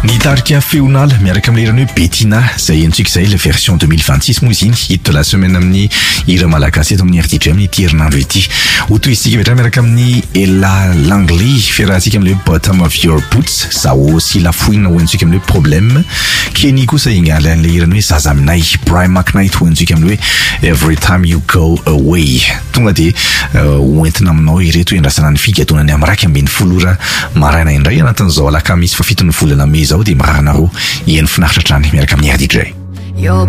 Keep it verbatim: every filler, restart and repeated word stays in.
Nitarika feonala miaraka amin'ny lerany hoe Bettina izay entsika izay la version deux mille vingt-six moa izy iny hit de la semaine amin'ny hira malagasy eto amin'ny R T J amin'ny ity herinandro ity. Hotoisika vetra miaraka amin'ny Ella Langley fiarahantsika amin'ny hoe Bottom of Your Boots zao sy la fouine hoentsika amin'ny hoe problème. Kenny kosa ingala an'ilay hirany hoe zaza aminay. Brian McKnight hoentsika amin'ny hoe Every Time You Go Away. Tonga de hoentina aminao ireto endrasana ny figadonany amin'ny raika ambin'ny folo ora maraina indray anatin'izao alakamisy fa fito ny volana May zao de mararana roa eny finaritra trany miaraka amin'ny R D J.